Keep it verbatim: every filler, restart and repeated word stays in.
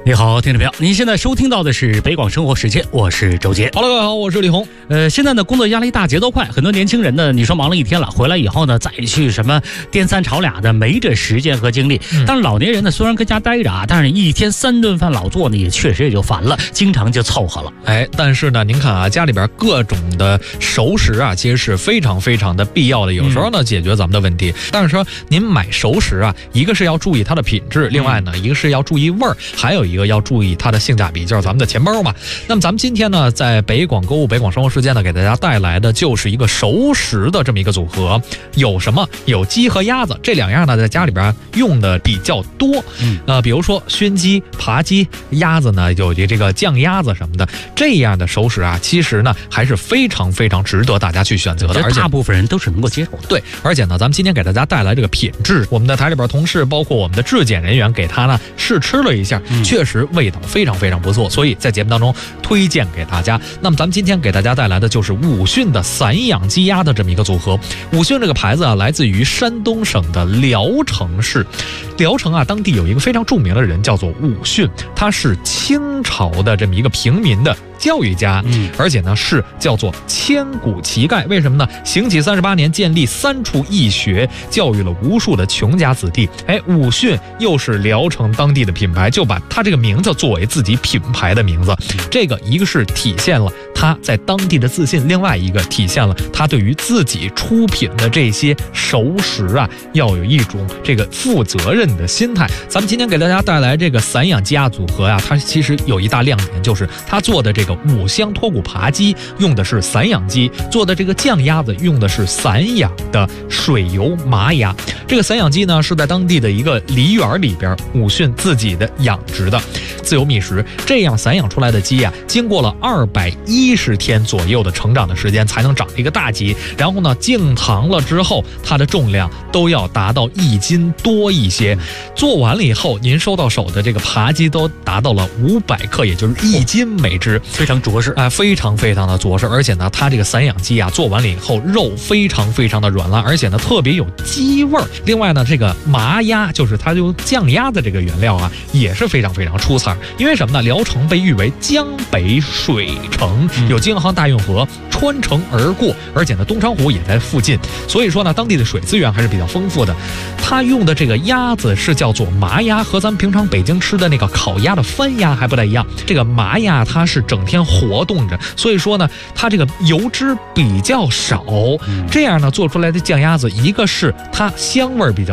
你好，听众朋友，您现在收听到的是北广生活时间，我是周杰。 Hello， 各位好，我是李红。 呃，现在呢，工作压力大，节奏快，很多年轻人呢，你说忙了一天了，回来以后呢，再去什么颠三炒俩的，没这时间和精力。嗯、但是老年人呢，虽然跟家待着啊，但是一天三顿饭老做呢，也确实也就烦了，经常就凑合了。 哎，但是呢，您看啊，家里边各种的熟食啊，其实是非常非常的必要的，有时候呢，解决咱们的问题。嗯、但是说您买熟食啊，一个是要注意它的品质，另外呢，一个是要注意味儿，还有一个要注意它的性价比，就是咱们的钱包嘛。那么咱们今天呢，在北广购物、北广生活时间呢，给大家带来的就是一个熟食的这么一个组合。有什么？有鸡和鸭子这两样呢，在家里边用的比较多。嗯，呃，比如说熏鸡、扒鸡，鸭子呢有这个酱鸭子什么的，这样的熟食啊，其实呢还是非常非常值得大家去选择的， 而且大部分人都是能够接受的。 对，而且呢，咱们今天给大家带来这个品质，我们的台里边同事，包括我们的质检人员，给他呢试吃了一下，嗯、确实味道非常非常不错，所以在节目当中推荐给大家。那么咱们今天给大家带来的就是武训的散养鸡鸭的这么一个组合。武训这个牌子啊，来自于山东省的聊城市。聊城啊，当地有一个非常著名的人叫做武训，他是清朝的这么一个平民的教育家，嗯，而且呢是叫做千古奇丐。为什么呢？行乞三十八年，建立三处义学，教育了无数的穷家子弟。哎，武训又是聊城当地的品牌，就把他这个名字作为自己品牌的名字。这个一个是体现了他在当地的自信，另外一个体现了他对于自己出品的这些熟食啊，要有一种这个负责任的心态。咱们今天给大家带来这个散养鸡鸭组合啊，它其实有一大亮点，就是他做的这个五香脱骨扒鸡用的是散养鸡，做的这个酱鸭子用的是散养的水油麻鸭。这个散养鸡呢是在当地的一个梨园里边武训自己的养殖的，自由觅食。这样散养出来的鸡啊，经过了二百一十天左右的成长的时间，才能长一个大鸡。然后呢，静堂了之后，它的重量都要达到一斤多一些。做完了以后，您收到手的这个扒鸡都达到了五百克，也就是一斤每只， 非常着实啊、呃，非常非常的着实。而且呢，它这个散养鸡啊，做完了以后，肉非常非常的软烂，而且呢，特别有鸡味儿。另外呢，这个麻鸭就是它用酱鸭的这个原料啊，也是非常非常出彩。因为什么呢？聊城被誉为江北水城，有京杭大运河穿城而过，而且呢，东昌湖也在附近，所以说呢，当地的水资源还是比较丰富的。它用的这个鸭子是叫做麻鸭，和咱们平常北京吃的那个烤鸭的番鸭还不太一样。这个麻鸭它是整天活动着，所以说呢，它这个油脂比较少，这样呢做出来的酱鸭子，一个是它香味比较